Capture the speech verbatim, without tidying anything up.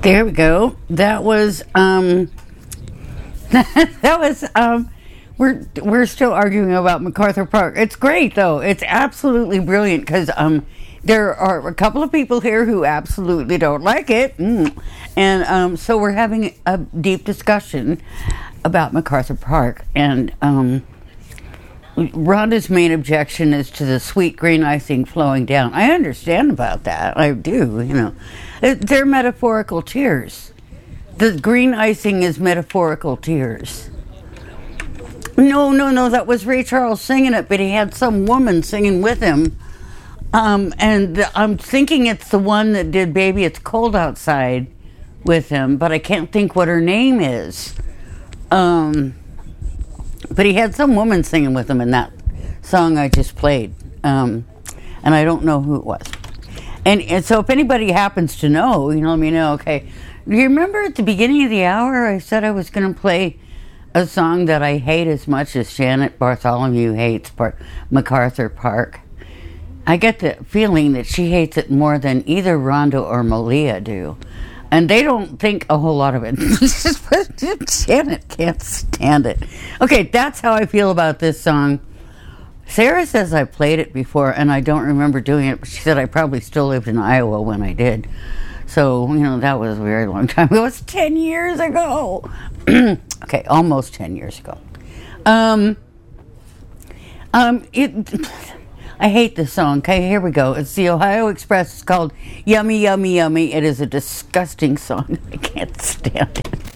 There we go. That was um that was um we're we're still arguing about MacArthur Park. It's great though. It's absolutely brilliant because um there are a couple of people here who absolutely don't like it. Mm. And um so we're having a deep discussion about MacArthur Park, and um Rhonda's main objection is to the sweet green icing flowing down. I understand about that. I do, you know. They're metaphorical tears. The green icing is metaphorical tears. No, no, no, that was Ray Charles singing it, but he had some woman singing with him. Um, and I'm thinking it's the one that did Baby It's Cold Outside with him, but I can't think what her name is. Um... But he had some woman singing with him in that song I just played. Um, and I don't know who it was. And, and so if anybody happens to know, you know, let me know. Okay. Do you remember at the beginning of the hour I said I was going to play a song that I hate as much as Janet Bartholomew hates Par- MacArthur Park? I get the feeling that she hates it more than either Rhonda or Malia do. And they don't think a whole lot of it. Janet can't stand it. Okay, that's how I feel about this song. Sarah says I played it before, and I don't remember doing it. But she said I probably still lived in Iowa when I did. So, you know, that was a very long time. It was ten years ago. Okay, almost ten years ago. Um, um, it... I hate this song. Okay, here we go. It's the Ohio Express. It's called Yummy, Yummy, Yummy. It is a disgusting song. I can't stand it.